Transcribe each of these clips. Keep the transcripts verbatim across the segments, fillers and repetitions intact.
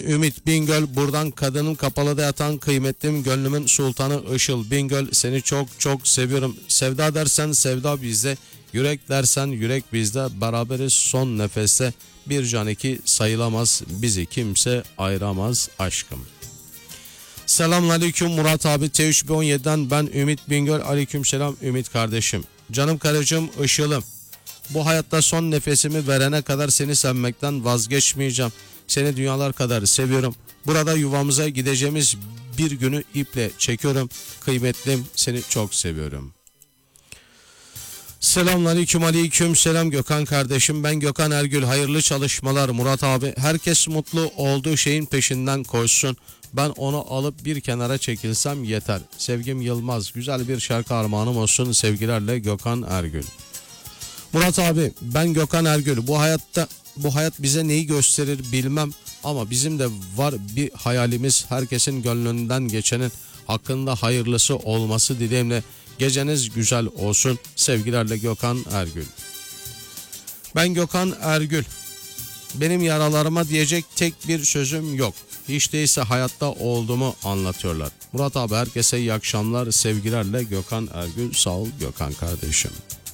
Ümit Bingöl. Buradan kadının kapalıda yatan kıymetlim, gönlümün sultanı Işıl Bingöl. Seni çok çok seviyorum. Sevda dersen sevda bizde. Yürek dersen yürek bizde. Beraberiz son nefeste. Bir can iki sayılamaz. Bizi kimse ayıramaz aşkım. Selamünaleyküm Murat abi. T üç B on yedi'den ben Ümit Bingöl. Aleykümselam Ümit kardeşim. Canım karıcığım Işıl'ım. Bu hayatta son nefesimi verene kadar seni sevmekten vazgeçmeyeceğim. Seni dünyalar kadar seviyorum. Burada yuvamıza gideceğimiz bir günü iple çekiyorum. Kıymetlim, seni çok seviyorum. Selamünaleyküm, aleyküm selam Gökhan kardeşim. Ben Gökhan Ergül. Hayırlı çalışmalar Murat abi. Herkes mutlu olduğu şeyin peşinden koşsun. Ben onu alıp bir kenara çekilsem yeter. Sevgim Yılmaz. Güzel bir şarkı armağanım olsun. Sevgilerle Gökhan Ergül. Murat abi, ben Gökhan Ergül. Bu hayatta bu hayat bize neyi gösterir bilmem ama bizim de var bir hayalimiz. Herkesin gönlünden geçenin hakkında hayırlısı olması dileğimle. Geceniz güzel olsun. Sevgilerle Gökhan Ergül. Ben Gökhan Ergül. Benim yaralarıma diyecek tek bir sözüm yok. Hiç değilse hayatta olduğumu anlatıyorlar. Murat abi, herkese iyi akşamlar. Sevgilerle Gökhan Ergül. Sağ ol Gökhan kardeşim.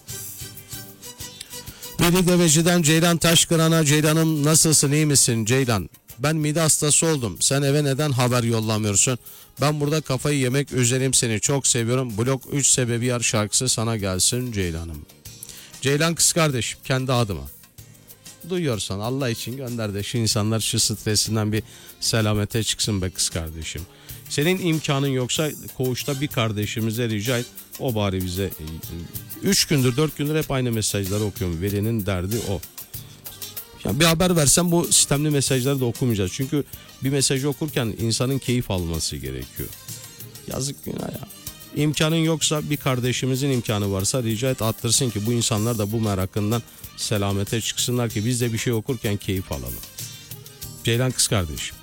Veli Deveci'den Ceylan Taşkıran'a. Ceylan'ım nasılsın, iyi misin Ceylan? Ben mide hastası oldum. Sen eve neden haber yollamıyorsun? Ben burada kafayı yemek üzereyim, seni çok seviyorum. Blok üç Sebebiyar şarkısı sana gelsin Ceylan'ım. Ceylan kız kardeşim, kendi adıma. Duyuyorsan Allah için gönder de şu insanlar şu stresinden bir selamete çıksın be kız kardeşim. Senin imkanın yoksa koğuşta bir kardeşimize rica et. O bari bize üç gündür dört gündür hep aynı mesajları okuyorum. Velinin derdi o. Yani bir haber versen bu sistemli mesajları da okumayacağız. Çünkü bir mesajı okurken insanın keyif alması gerekiyor. Yazık günah ya. İmkanın yoksa bir kardeşimizin imkanı varsa rica et attırsın ki bu insanlar da bu merakından selamete çıksınlar ki biz de bir şey okurken keyif alalım. Ceylan kız kardeşim.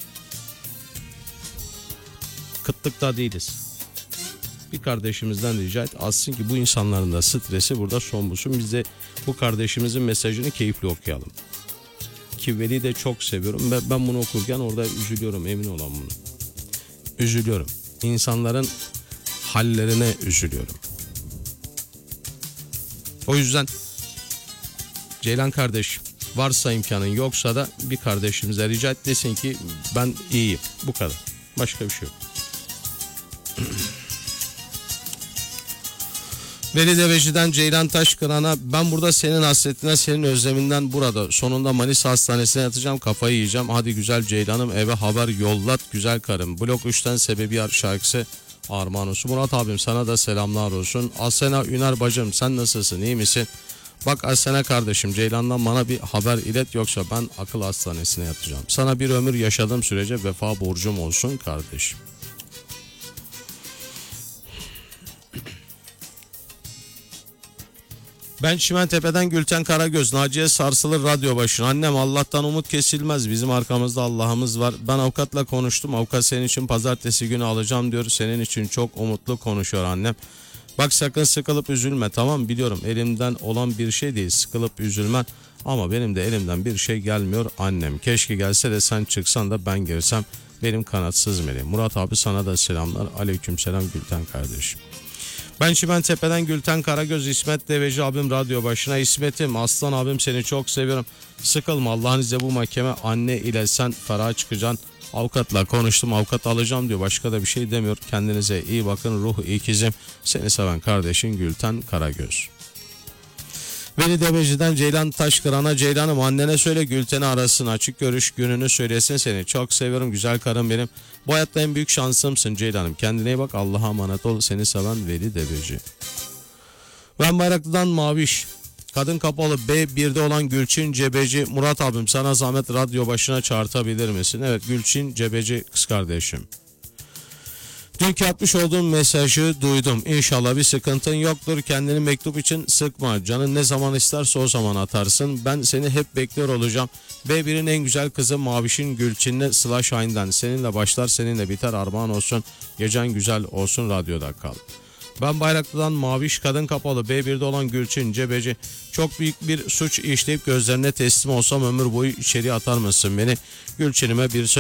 Kıtlıkta değiliz. Bir kardeşimizden rica et atsın ki bu insanların da stresi burada son bulsun. Biz de bu kardeşimizin mesajını keyifli okuyalım. Ki Veli de çok seviyorum. Ben, ben bunu okurken orada üzülüyorum, emin olan bunu. Üzülüyorum. İnsanların hallerine üzülüyorum. O yüzden Ceylan kardeş, varsa imkanın yoksa da bir kardeşimize rica et desin ki ben iyiyim. Bu kadar. Başka bir şey yok. Veli Deveci'den Ceylan Taşkıran'a. Ben burada senin hasretine, senin özleminden burada. Sonunda Manisa Hastanesi'ne yatacağım, kafayı yiyeceğim. Hadi güzel Ceylan'ım eve haber yollat güzel karım. Blok üçten Sebebiyar şarkısı armağan olsun. Murat abim sana da selamlar olsun. Asena Üner bacım, sen nasılsın, iyi misin? Bak Asena kardeşim, Ceylan'dan bana bir haber ilet yoksa ben akıl hastanesine yatacağım. Sana bir ömür yaşadığım sürece vefa borcum olsun kardeşim. Ben Çimentepe'den Gülten Karagöz. Naciye sarsılır radyo başına. Annem Allah'tan umut kesilmez. Bizim arkamızda Allah'ımız var. Ben avukatla konuştum. Avukat senin için pazartesi günü alacağım diyor. Senin için çok umutlu konuşuyor annem. Bak sakın sıkılıp üzülme, tamam, biliyorum elimden olan bir şey değil sıkılıp üzülmen. Ama benim de elimden bir şey gelmiyor annem. Keşke gelse de sen çıksan da ben girsem. Benim kanatsız meleğim. Murat abi sana da selamlar. Aleykümselam Gülten kardeşim. Ben Çimentepe'den Gülten Karagöz. İsmet Deveci abim radyo başına. İsmet'im, aslan abim, seni çok seviyorum. Sıkılma Allah'ın izniyle, bu mahkeme anne ile sen ferah çıkacaksın. Avukatla konuştum, avukat alacağım diyor, başka da bir şey demiyor. Kendinize iyi bakın, ruh ikizim, seni seven kardeşin Gülten Karagöz. Veli Deveci'den Ceylan Taşkıran'a. Ceylan'ım annene söyle Gülten'i arasın, açık görüş gününü söylesin, seni çok seviyorum güzel karım benim. Bu hayatta en büyük şansımsın Ceylan'ım, kendine iyi bak, Allah'a emanet ol, seni seven Veli Deveci. Ben Bayraklı'dan Maviş. Kadın kapalı B birde olan Gülçin Cebeci. Murat abim sana zahmet radyo başına çağırtabilir misin? Evet, Gülçin Cebeci kız kardeşim. Dünkü atmış olduğum mesajı duydum. İnşallah bir sıkıntın yoktur. Kendini mektup için sıkma. Canın ne zaman isterse o zaman atarsın. Ben seni hep bekliyor olacağım. B bir'in en güzel kızı Maviş'in Gülçin'le Sıla Şahin'den. Seninle başlar seninle biter, armağan olsun. Gecen güzel olsun, radyoda kal. Ben Bayraklı'dan Maviş. Kadın kapalı B birde olan Gülçin Cebeci. Çok büyük bir suç işleyip gözlerine teslim olsam ömür boyu içeri atar mısın beni? Gülçin'ime bir söz